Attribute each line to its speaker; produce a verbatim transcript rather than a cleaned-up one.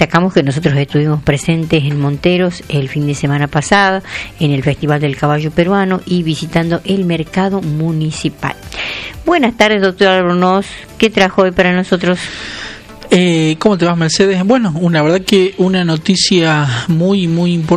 Speaker 1: destacamos que nosotros estuvimos presentes en Monteros el fin de semana pasado en el Festival del Caballo Peruano y visitando el mercado municipal. Buenas tardes, doctora Albornoz. ¿Qué trajo hoy para nosotros?
Speaker 2: Eh, ¿Cómo te vas, Mercedes? Bueno, una verdad que una noticia muy, muy importante.